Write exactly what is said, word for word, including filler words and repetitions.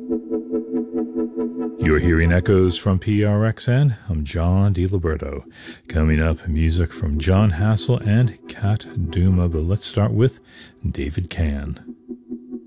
You're hearing echoes from P R X N. I'm John DiLiberto. Coming up, music from John Hassel and Kat Duma, but let's start with David Cann.